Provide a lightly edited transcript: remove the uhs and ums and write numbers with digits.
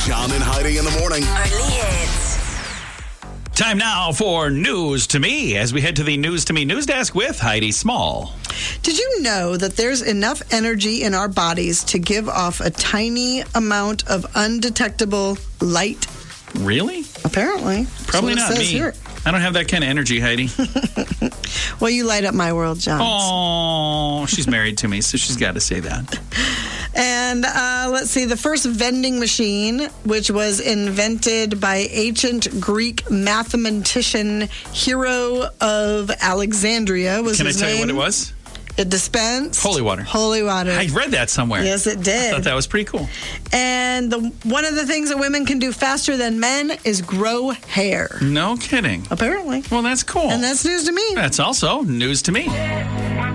John and Heidi in the morning. Only hits. Time now for News to Me as we head to the News to Me news desk with Heidi Small. Did you know that there's enough energy in our bodies to give off a tiny amount of undetectable light? Really? Apparently. Probably That's what not it says me. here. I don't have that kind of energy, Heidi. Well, you light up my world, John. Oh, she's married to me, so she's got to say that. And let's see, the first vending machine, which was invented by ancient Greek mathematician Hero of Alexandria, was Can I his tell name. you what it was? It dispensed Holy water. Holy water. I read that somewhere. Yes, it I did. thought that was pretty cool. And one of the things that women can do faster than men is grow hair. No kidding. Apparently. Well, that's cool. And that's news to me. That's also news to me.